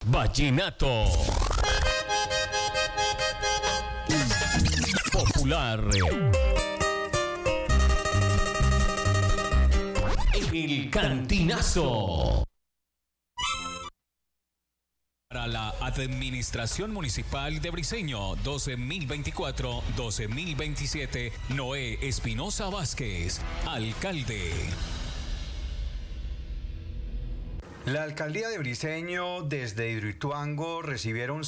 Vallenato Popular. El Cantinazo. Para la Administración Municipal de Briceño 2024-2027, Noé Espinosa Vázquez, alcalde. La alcaldía de Briceño desde Hidroituango recibieron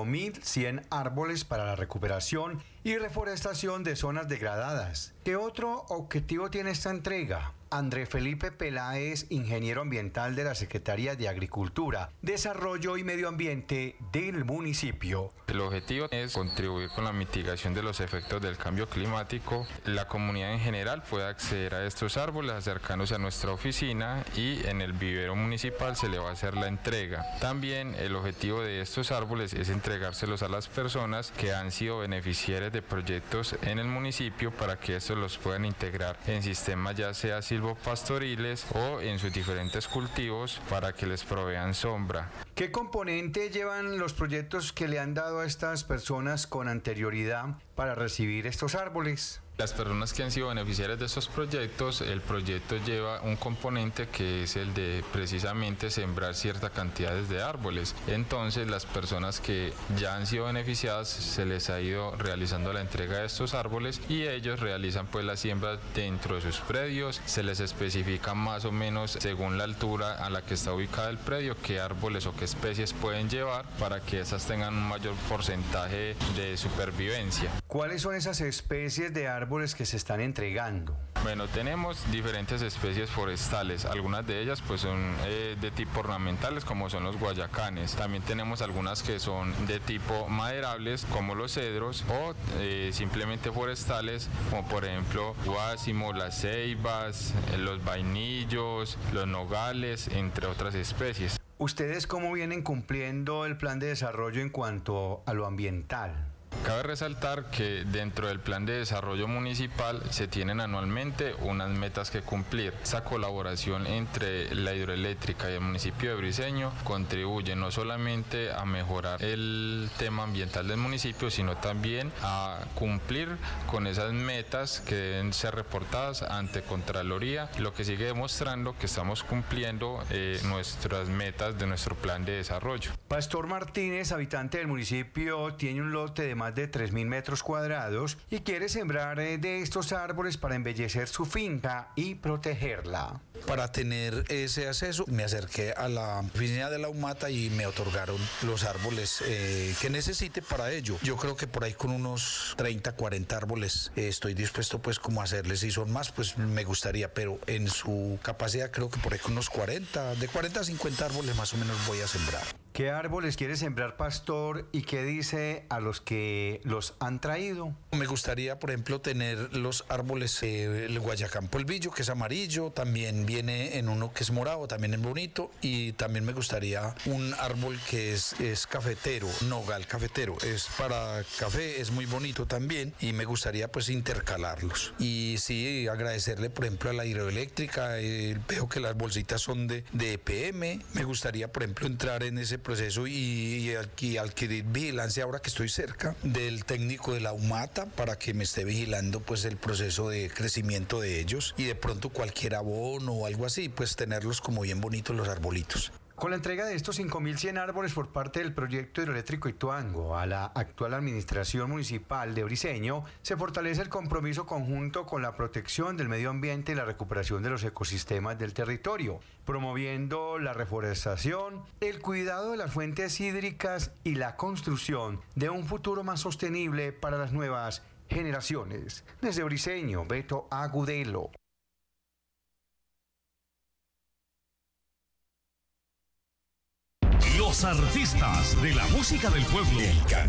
5.100 árboles para la recuperación y reforestación de zonas degradadas. ¿Qué otro objetivo tiene esta entrega? André Felipe Peláez, ingeniero ambiental de la Secretaría de Agricultura, Desarrollo y Medio Ambiente del municipio. El objetivo es contribuir con la mitigación de los efectos del cambio climático. La comunidad en general puede acceder a estos árboles acercándose a nuestra oficina y en el vivero municipal se le va a hacer la entrega. También el objetivo de estos árboles es entregárselos a las personas que han sido beneficiarias de proyectos en el municipio para que estos los puedan integrar en sistemas ya sea silvopastoriles o en sus diferentes cultivos para que les provean sombra. ¿Qué componente llevan los proyectos que le han dado a estas personas con anterioridad para recibir estos árboles? Las personas que han sido beneficiarias de estos proyectos, el proyecto lleva un componente que es el de precisamente sembrar ciertas cantidades de árboles. Entonces las personas que ya han sido beneficiadas se les ha ido realizando la entrega de estos árboles y ellos realizan pues la siembra dentro de sus predios. Se les especifica más o menos según la altura a la que está ubicado el predio qué árboles o qué especies pueden llevar para que esas tengan un mayor porcentaje de supervivencia. ¿Cuáles son esas especies de árboles que se están entregando? Bueno, tenemos diferentes especies forestales, algunas de ellas pues son de tipo ornamentales como son los guayacanes, también tenemos algunas que son de tipo maderables como los cedros o simplemente forestales como por ejemplo guásimo, las ceibas, los vainillos, los nogales, entre otras especies. ¿Ustedes cómo vienen cumpliendo el plan de desarrollo en cuanto a lo ambiental? Cabe resaltar que dentro del plan de desarrollo municipal se tienen anualmente unas metas que cumplir. Esa colaboración entre la hidroeléctrica y el municipio de Briceño contribuye no solamente a mejorar el tema ambiental del municipio, sino también a cumplir con esas metas que deben ser reportadas ante Contraloría, lo que sigue demostrando que estamos cumpliendo nuestras metas de nuestro plan de desarrollo. Pastor Martínez, habitante del municipio, tiene un lote de más de 3.000 metros cuadrados y quiere sembrar de estos árboles para embellecer su finca y protegerla. Para tener ese acceso me acerqué a la oficina de la UMATA y me otorgaron los árboles que necesite para ello. Yo creo que por ahí con unos 30, 40 árboles estoy dispuesto pues como a hacerles, si son más pues me gustaría, pero en su capacidad creo que por ahí con unos 40, de 40 a 50 árboles más o menos voy a sembrar. ¿Qué árboles quiere sembrar, Pastor, y qué dice a los que los han traído? Me gustaría, por ejemplo, tener los árboles, el guayacán polvillo, que es amarillo, también viene en uno que es morado, también es bonito, y también me gustaría un árbol que es cafetero, nogal cafetero, es para café, es muy bonito también, y me gustaría pues intercalarlos. Y sí, agradecerle, por ejemplo, a la hidroeléctrica, veo que las bolsitas son de EPM, me gustaría, por ejemplo, entrar en ese proceso y adquirir vigilancia ahora que estoy cerca del técnico de la UMATA para que me esté vigilando pues el proceso de crecimiento de ellos y de pronto cualquier abono o algo así, pues tenerlos como bien bonitos los arbolitos. Con la entrega de estos 5.100 árboles por parte del proyecto hidroeléctrico Ituango a la actual administración municipal de Briceño, se fortalece el compromiso conjunto con la protección del medio ambiente y la recuperación de los ecosistemas del territorio, promoviendo la reforestación, el cuidado de las fuentes hídricas y la construcción de un futuro más sostenible para las nuevas generaciones. Desde Briceño, Beto Agudelo. Los artistas de la música del pueblo.